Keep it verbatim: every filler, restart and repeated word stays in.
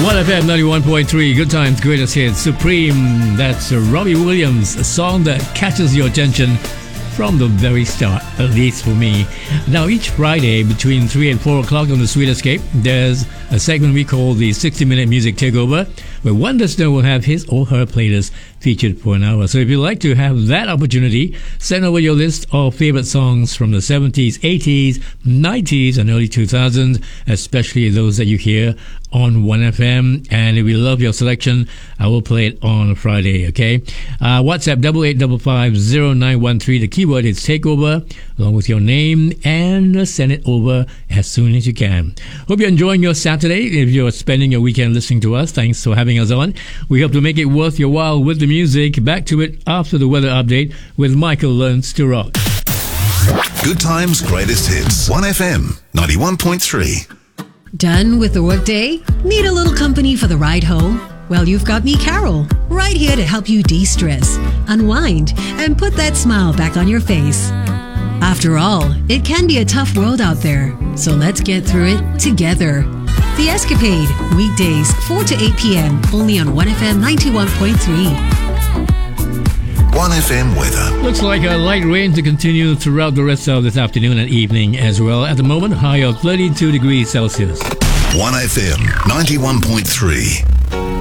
one F M ninety-one point three, Good Times, Greatest Hits, Supreme. That's Robbie Williams, a song that catches your attention from the very start, at least for me. Now, each Friday between three and four o'clock on the Sweet Escape, there's a segment we call the sixty minute Music Takeover, where one listener will have his or her playlist featured for an hour. So if you'd like to have that opportunity, send over your list of favorite songs from the seventies, eighties, nineties, and early two thousands, especially those that you hear on one F M. And if we love your selection, I will play it on Friday, okay? Uh, WhatsApp double eight five five zero nine one three. The keyword is takeover, along with your name, and send it over as soon as you can. Hope you're enjoying your Saturday. If you're spending your weekend listening to us, thanks for having us on. We hope to make it worth your while with the music. Back to it after the weather update with Michael Learns to Rock. Good Times, Greatest Hits. one F M ninety-one point three. Done with the workday? Need a little company for the ride home? Well, you've got me, Carol, right here to help you de-stress, unwind, and put that smile back on your face. After all, it can be a tough world out there, so let's get through it together. The Escapade, weekdays, four to eight p.m., only on one F M ninety-one point three. one F M weather. Looks like a light rain to continue throughout the rest of this afternoon and evening as well. At the moment, high of thirty-two degrees Celsius. one F M ninety-one point three.